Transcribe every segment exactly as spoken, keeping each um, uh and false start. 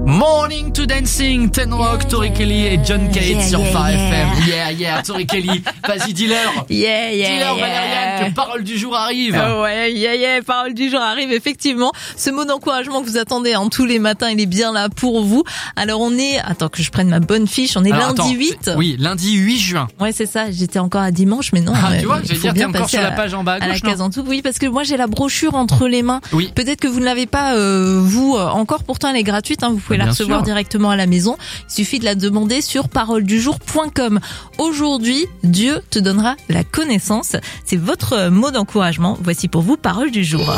Morning to Dancing, Ten Rock, yeah, Tori Kelly et John Cage yeah, sur yeah, Phare yeah. F M. Yeah, yeah, Tori Kelly. Vas-y, dis-leur. Yeah, yeah, dis-leur, yeah. Valériane, que parole du jour arrive. Oh ouais, yeah, yeah, parole du jour arrive, effectivement. Ce mot d'encouragement que vous attendez hein, tous les matins, il est bien là pour vous. Alors on est, attends que je prenne ma bonne fiche, on est Alors, lundi attends, huit. Oui, lundi huit juin. Ouais, c'est ça, j'étais encore à dimanche, mais non. Ah, euh, tu vois, j'allais dire, t'es encore sur la page en bas à, à gauche, la case en dessous. Oui, parce que moi j'ai la brochure entre les mains. Oui. Peut-être que vous ne l'avez pas, euh, vous, encore, pourtant elle est gratuite, hein, vous pouvez bien la recevoir sûr. directement à la maison. Il suffit de la demander sur parole du jour point com. Aujourd'hui, Dieu te donnera la connaissance. C'est votre mot d'encouragement. Voici pour vous parole du jour.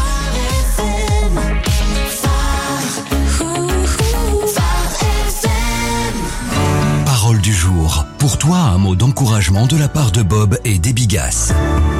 Parole du jour. Pour toi, un mot d'encouragement de la part de Bob et d'Ebigas.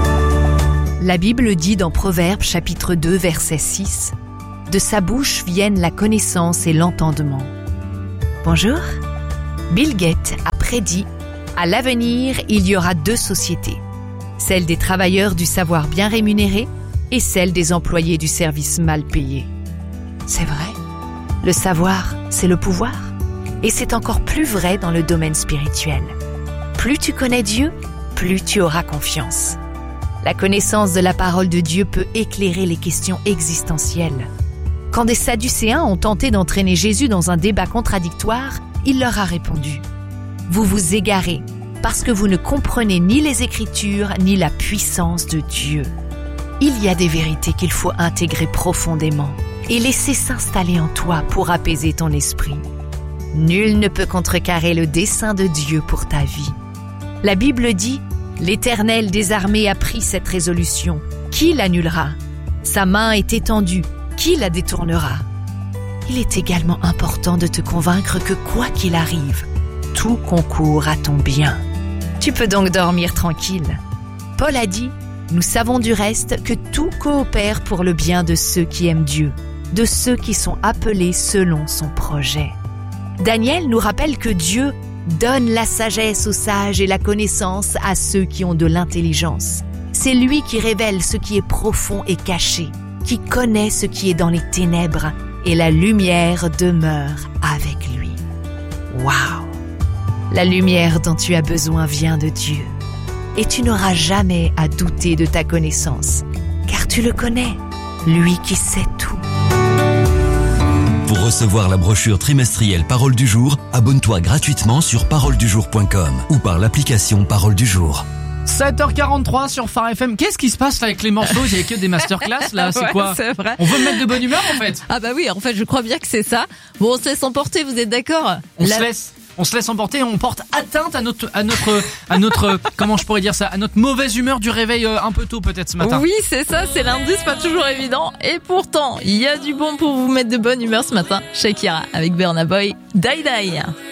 La Bible dit dans Proverbes chapitre deux verset six « De sa bouche viennent la connaissance et l'entendement ». Bonjour. Bill Gates a prédit « À l'avenir, il y aura deux sociétés, celle des travailleurs du savoir bien rémunérés et celle des employés du service mal payé. » C'est vrai. Le savoir, c'est le pouvoir. Et c'est encore plus vrai dans le domaine spirituel. Plus tu connais Dieu, plus tu auras confiance. La connaissance de la parole de Dieu peut éclairer les questions existentielles. Quand des Sadducéens ont tenté d'entraîner Jésus dans un débat contradictoire, il leur a répondu « Vous vous égarez parce que vous ne comprenez ni les Écritures ni la puissance de Dieu. » Il y a des vérités qu'il faut intégrer profondément et laisser s'installer en toi pour apaiser ton esprit. Nul ne peut contrecarrer le dessein de Dieu pour ta vie. La Bible dit « L'Éternel des armées a pris cette résolution. Qui l'annulera ? Sa main est étendue. Qui la détournera ? » Il est également important de te convaincre que quoi qu'il arrive, tout concourt à ton bien. Tu peux donc dormir tranquille. Paul a dit « Nous savons du reste que tout coopère pour le bien de ceux qui aiment Dieu, de ceux qui sont appelés selon son projet. » Daniel nous rappelle que Dieu donne la sagesse aux sages et la connaissance à ceux qui ont de l'intelligence. C'est lui qui révèle ce qui est profond et caché, qui connaît ce qui est dans les ténèbres, et la lumière demeure avec lui. Waouh! La lumière dont tu as besoin vient de Dieu. Et tu n'auras jamais à douter de ta connaissance, car tu le connais, lui qui sait tout. Pour recevoir la brochure trimestrielle Parole du jour, abonne-toi gratuitement sur parole du jour point com ou par l'application Parole du jour. sept heures quarante-trois sur Phare F M. Qu'est-ce qui se passe là avec les morceaux? Il y a que des masterclass là, c'est ouais, quoi? C'est vrai. On veut me mettre de bonne humeur en fait. Ah bah oui, en fait je crois bien que c'est ça. Bon, on se laisse emporter, vous êtes d'accord? On La... se laisse. On se laisse emporter et on porte atteinte à notre, à notre, à notre, comment je pourrais dire ça, à notre mauvaise humeur du réveil euh, un peu tôt peut-être ce matin. Oui, c'est ça, c'est lundi, c'est pas toujours évident. Et pourtant, il y a du bon pour vous mettre de bonne humeur ce matin. Shakira avec Burna Boy, Die Die.